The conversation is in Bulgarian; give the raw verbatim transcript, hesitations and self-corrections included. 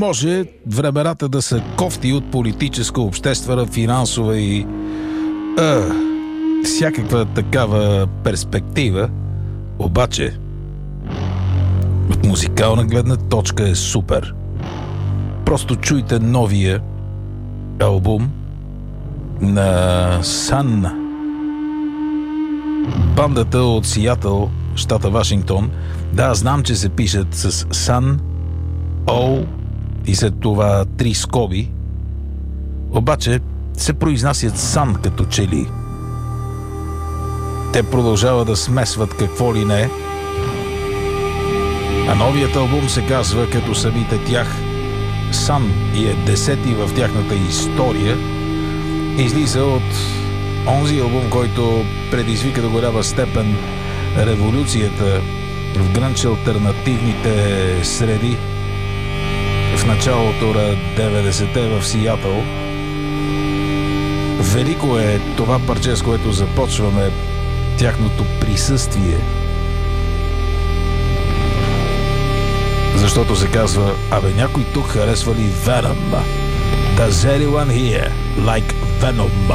Може времената да са кофти от политическа, обществена, финансова и а, всякаква такава перспектива, обаче от музикална гледна точка е супер. Просто чуйте новия албум на Sun. Бандата от Сиатъл, щата Вашингтон. Да, знам, че се пишат с Sun, O и след това три скоби. Обаче се произнасят Sun като че ли. Те продължават да смесват какво ли не. А новият албум се казва като самите тях Sun и е десети в тяхната история. Излиза от онзи албум, който предизвика до голяма степен революцията в грънч алтернативните среди в началото на деветдесетте в Сиатъл. Велико е това парче, с което започваме тяхното присъствие. Защото се казва, абе някой тук харесва ли Venom? Does anyone here like Venom?